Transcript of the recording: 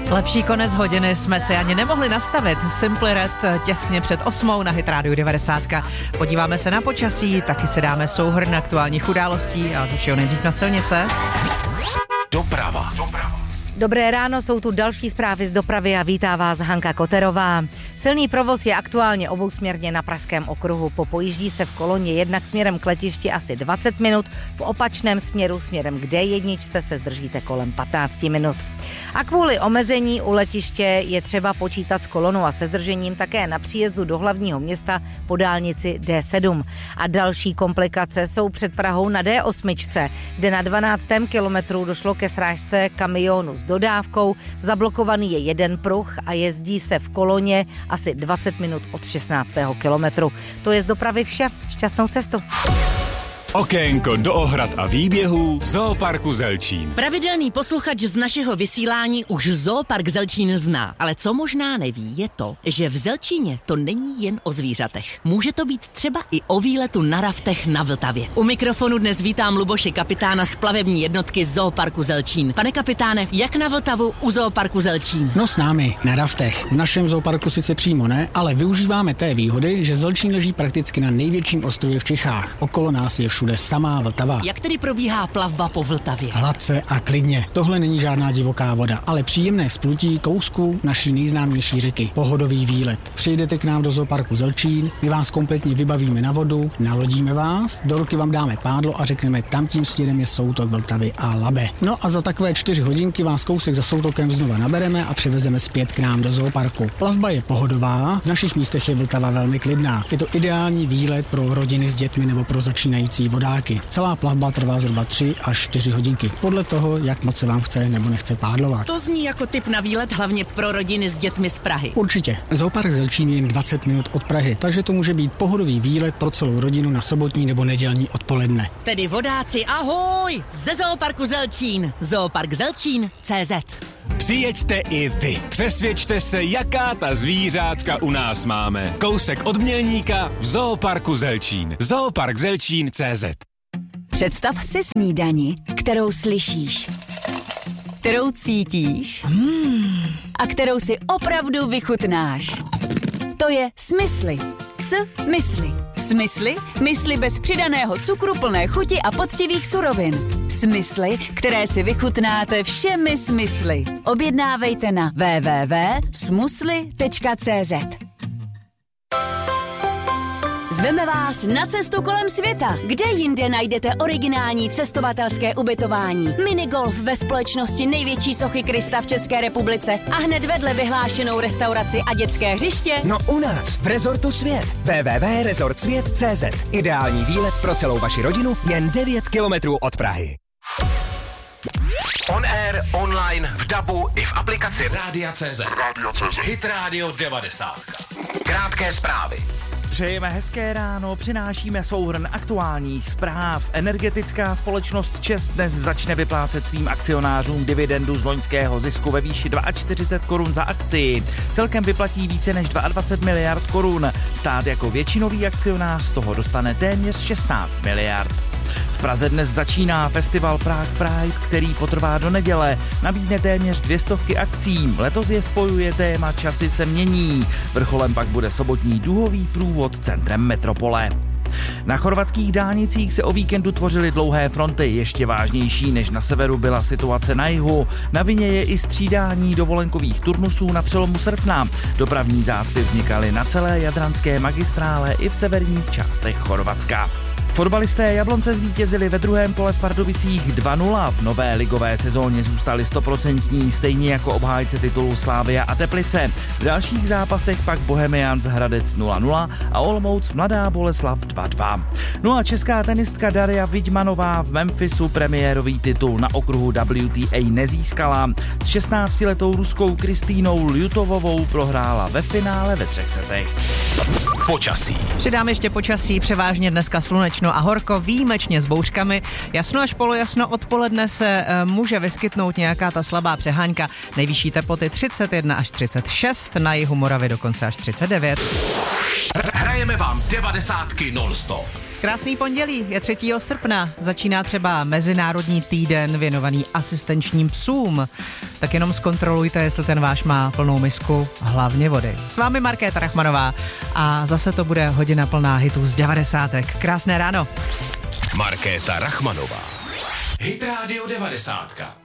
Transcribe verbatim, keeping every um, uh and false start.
Lepší konec hodiny jsme si ani nemohli nastavit. Simply Red těsně před osmou na Hit Radio devadesát. Podíváme se na počasí, taky si dáme souhrn aktuálních událostí a ze všeho nejdřív na silnice. Doprava. Dobré ráno, jsou tu další zprávy z dopravy a vítá vás Hanka Koterová. Silný provoz je aktuálně obousměrně na Pražském okruhu. Popojíždí se v koloně jednak směrem k letišti asi dvacet minut, v opačném směru směrem k D jedna se zdržíte kolem patnáct minut. A kvůli omezení u letiště je třeba počítat s kolonou a se zdržením také na příjezdu do hlavního města po dálnici D sedm. A další komplikace jsou před Prahou na D osm, kde na dvanáctém kilometru došlo ke srážce kamionu s dodávkou. Zablokovaný je jeden pruh a jezdí se v koloně asi dvacet minut od šestnáctého kilometru. To je z dopravy vše. Šťastnou cestu. Okénko do ohrad a výběhů Zooparku Zelčín. Pravidelný posluchač z našeho vysílání už Zoopark Zelčín zná, ale co možná neví, je to, že v Zelčíně to není jen o zvířatech. Může to být třeba i o výletu na raftech na Vltavě. U mikrofonu dnes vítám Luboše, kapitána z plavební jednotky Zooparku Zelčín. Pane kapitáne, jak na Vltavu u Zooparku Zelčín? No s námi, na raftech. V našem zooparku sice přímo ne, ale využíváme té výhody, že Zelčín leží prakticky na největším ostrově v Čechách. Okolo nás je všude samá Vltava. Jak tedy probíhá plavba po Vltavě? Hladce a klidně. Tohle není žádná divoká voda, ale příjemné splutí kousku naší nejznámější řeky. Pohodový výlet. Přijdete k nám do Zooparku Zelčín, my vás kompletně vybavíme na vodu, nalodíme vás, do ruky vám dáme pádlo a řekneme, tam tím směrem je soutok Vltavy a Labe. No a za takové čtyři hodinky vás kousek za soutokem znova nabereme a přivezeme zpět k nám do zooparku. Plavba je pohodová, v našich místech je Vltava velmi klidná. Je to ideální výlet pro rodiny s dětmi nebo pro začínající vodáky. Celá plavba trvá zhruba tři až čtyři hodinky, podle toho, jak moc se vám chce nebo nechce pádlovat. To zní jako tip na výlet hlavně pro rodiny s dětmi z Prahy. Určitě. Zoopark Zelčín je jen dvacet minut od Prahy, takže to může být pohodový výlet pro celou rodinu na sobotní nebo nedělní odpoledne. Tedy vodáci, ahoj! Ze Zooparku Zelčín. Zoopark Zelčín tečka cé zet. Přijeďte i vy. Přesvědčte se, jaká ta zvířátka u nás máme. Kousek od Mělníka v Zooparku Zelčín. Zoopark Zelčín tečka cé zet. Představ si snídani, kterou slyšíš, kterou cítíš hmm. a kterou si opravdu vychutnáš. To je Smysly. S-mysli. Smysly? Mysli bez přidaného cukru, plné chuti a poctivých surovin. Smysly, které si vychutnáte všemi smysly. Objednávejte na w w w tečka smysly tečka cé zet. Zveme vás na cestu kolem světa. Kde jinde najdete originální cestovatelské ubytování? Minigolf ve společnosti největší sochy Krista v České republice a hned vedle vyhlášenou restauraci a dětské hřiště? No u nás, v Rezortu Svět. w w w tečka rezort svět tečka cé zet. Ideální výlet pro celou vaši rodinu jen devět kilometrů od Prahy. On air, online, v dabu i v aplikaci Rádia tečka cé zet. Hit Radio devadesát. Krátké zprávy. Přejeme hezké ráno, přinášíme souhrn aktuálních zpráv. Energetická společnost ČEZ dnes začne vyplácet svým akcionářům dividendu z loňského zisku ve výši čtyřicet dva korun za akci. Celkem vyplatí více než dvacet dva miliard korun. Stát jako většinový akcionář z toho dostane téměř šestnáct miliard. V Praze dnes začíná festival Prague Pride, který potrvá do neděle. Nabídne téměř dvě stovky akcí. Letos je spojuje téma Časy se mění. Vrcholem pak bude sobotní duhový průvod centrem metropole. Na chorvatských dálnicích se o víkendu tvořily dlouhé fronty, ještě vážnější než na severu byla situace na jihu. Na vině je i střídání dovolenkových turnusů na přelomu srpna. Dopravní zácpy vznikaly na celé jadranské magistrále i v severních částech Chorvatska. Fotbalisté Jablonce zvítězili ve druhém kole v Pardubicích dva nula. V nové ligové sezóně zůstali stoprocentní, stejně jako obhájce titulu Slavia a Teplice. V dalších zápasech pak Bohemians Hradec nula nula a Olomouc Mladá Boleslav dva dva. No a česká tenistka Daria Vidmanová v Memphisu premiérový titul na okruhu W T A nezískala. S šestnáctiletou ruskou Kristýnou Ljutovovou prohrála ve finále ve třech setech. Počasí. Přidám ještě počasí, převážně dneska slunečno a horko, výjimečně s bouřkami. Jasno až polojasno, odpoledne se e, může vyskytnout nějaká ta slabá přehánka. Nejvyšší teploty třicet jedna až třicet šest, na jihu Moravy dokonce až třicet devět. Hrajeme vám devadesátky non-stop. Krásný pondělí, je třetího srpna, začíná třeba Mezinárodní týden věnovaný asistenčním psům. Tak jenom zkontrolujte, jestli ten váš má plnou misku, hlavně vody. S vámi Markéta Rachmanová a zase to bude hodina plná hitů z devadesátek. Krásné ráno. Markéta Rachmanová. Hit Radio devadesátka.